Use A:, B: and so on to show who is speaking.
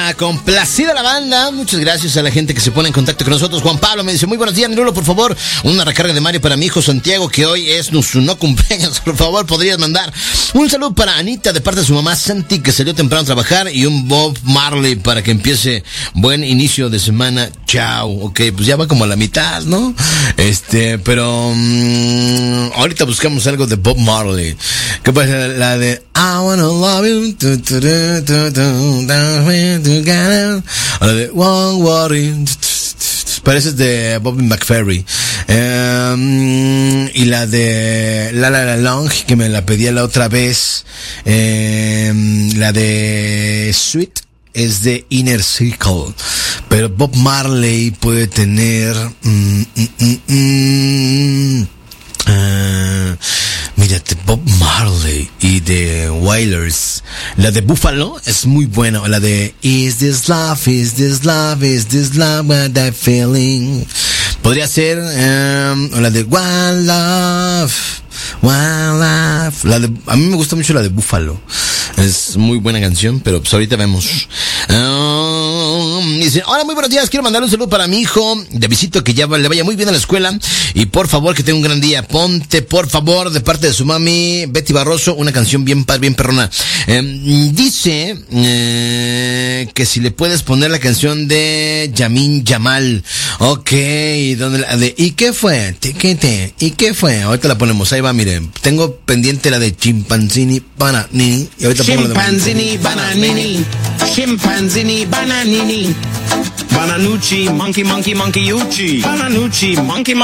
A: complacida la banda. Muchas gracias a la gente que se pone en contacto con nosotros. Juan Pablo me dice, muy buenos días, Mirulo, por favor, una recarga de Mario para mi hijo Santiago, que hoy es su no cumpleaños. Por favor, podrías mandar un saludo para Anita de parte de su mamá Santi, que salió temprano a trabajar, y un Bob Marley para que empiece buen inicio de semana. Chao. Ok, pues ya va como a la mitad, ¿no? Pero ahorita buscamos algo de Bob Marley. ¿Qué pasa? La de I wanna love you, o la de Won't Worry, parece de Bobby McFerrin. Y la de La La La Long, que me la pedía la otra vez, la de Sweet es de Inner Circle, pero Bob Marley puede tener mírate, Bob Marley y The Wailers. La de Buffalo es muy buena. La de Is this love, is this love, is this love what I'm feeling. Podría ser la de One Love, One Love. A mí me gusta mucho la de Buffalo. Es muy buena canción, pero pues ahorita vemos. Dice, hola, muy buenos días, quiero mandar un saludo para mi hijo de visito, que ya le vaya muy bien a la escuela, y por favor que tenga un gran día. Ponte, por favor, de parte de su mami Betty Barroso, una canción bien perrona. Dice que si le puedes poner la canción de Yamin Yamal. Ok, ¿dónde la de ¿y qué fue? ¿Y qué fue? Ahorita la ponemos, ahí va, miren. Tengo pendiente la de Chimpanzini Bananini, y ahorita pongo la de
B: Chimpanzini Bananini, Chimpanzini Bananini, Bananucci, monkey, monkey, monkey, uchi, Bananucci, monkey.